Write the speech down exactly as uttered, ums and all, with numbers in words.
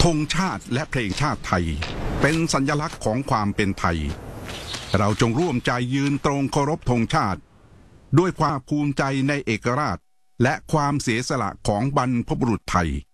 ธงชาติและเพลงชาติไทยเป็นสัญลักษณ์ของความเป็นไทยเราจงร่วมใจยืนตรงเคารพธงชาติด้วยความภูมิใจในเอกราชและความเสียสละของบรรพบุรุษไทย